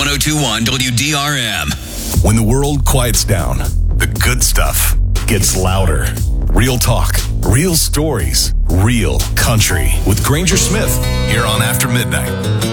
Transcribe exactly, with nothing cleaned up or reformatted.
one oh two point one W D R M. When the world quiets down, the good stuff gets louder. Real talk, real stories, real country. With Granger Smith, here on After Midnight.